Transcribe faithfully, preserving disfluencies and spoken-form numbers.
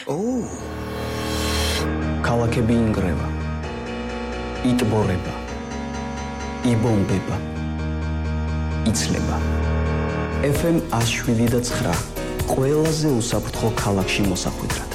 ოუ. ქალაქები ინგრევა. იტბორება. იბომბება. იცლება. ეფ ემ one oh seven და nine ყველაზე უსაფრთხო ქალაქში მოსახვედრად.